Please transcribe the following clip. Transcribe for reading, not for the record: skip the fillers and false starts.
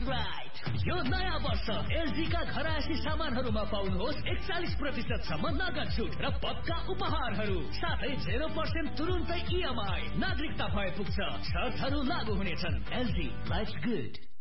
Right. यो नयाँ वर्ष एलजी का घरायसी सामानहरूमा पाउनुहोस् 41% सम्म नगद छुट र पक्का उपहारहरू साथै 0% तुरुन्तै इएमआई। नागरिकता भए पुग्छ, शर्तहरू लागू हुनेछन्। LG life good.